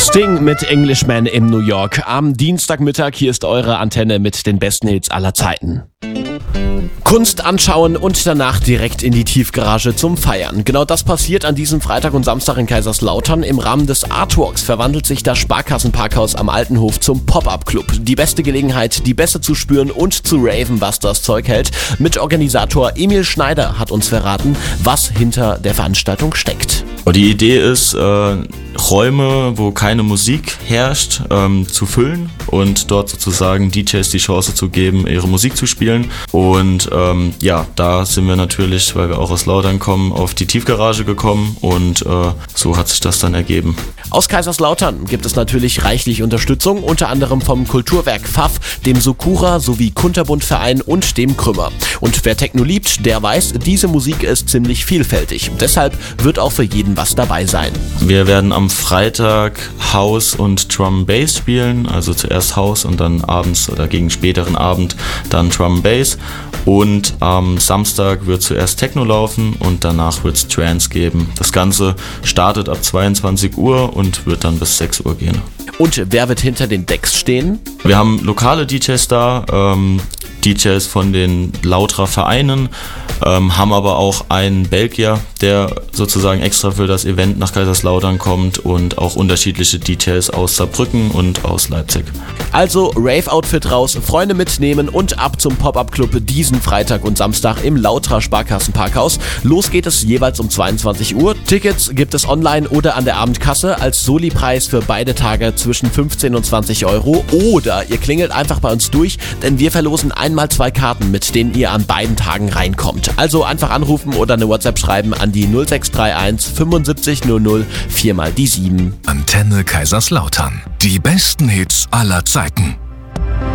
Sting mit Englishman in New York. Am Dienstagmittag, hier ist eure Antenne mit den besten Hits aller Zeiten. Kunst anschauen und danach direkt in die Tiefgarage zum Feiern. Genau das passiert an diesem Freitag und Samstag in Kaiserslautern. Im Rahmen des Artwalks verwandelt sich das Sparkassenparkhaus am Altenhof zum Pop-Up-Club. Die beste Gelegenheit, die Bässe zu spüren und zu raven, was das Zeug hält. Mitorganisator Emil Schneider hat uns verraten, was hinter der Veranstaltung steckt. Die Idee ist, Räume, wo keine Musik herrscht, zu füllen und dort sozusagen DJs die Chance zu geben, ihre Musik zu spielen. Und da sind wir natürlich, weil wir auch aus Lautern kommen, auf die Tiefgarage gekommen und so hat sich das dann ergeben. Aus Kaiserslautern gibt es natürlich reichlich Unterstützung, unter anderem vom Kulturwerk Pfaff, dem Sokura sowie Kunterbund-Verein und dem Krümmer. Und wer Techno liebt, der weiß, diese Musik ist ziemlich vielfältig. Deshalb wird auch für jeden was dabei sein. Wir werden am Freitag House und Drum Bass spielen, also zuerst House und dann abends oder gegen späteren Abend dann Drum Bass. Und am Samstag wird zuerst Techno laufen und danach wird es Trance geben. Das Ganze startet ab 22 Uhr und wird dann bis 6 Uhr gehen. Und wer wird hinter den Decks stehen? Wir haben lokale DJs da, DJs von den Lauterer Vereinen, haben aber auch einen Belgier, der sozusagen extra für das Event nach Kaiserslautern kommt und auch unterschiedliche DJs aus Saarbrücken und aus Leipzig. Also Rave-Outfit raus, Freunde mitnehmen und ab zum Pop-Up-Club diesen Freitag und Samstag im Lauterer Sparkassenparkhaus. Los geht es jeweils um 22 Uhr. Tickets gibt es online oder an der Abendkasse als Soli-Preis für beide Tage zwischen 15 und 20 Euro. Oder ihr klingelt einfach bei uns durch, denn wir verlosen einmal 2 Karten, mit denen ihr an beiden Tagen reinkommt. Also einfach anrufen oder eine WhatsApp schreiben an die 0631 75 00 4 mal die 7. Antenne Kaiserslautern. Die besten Hits aller Zeiten.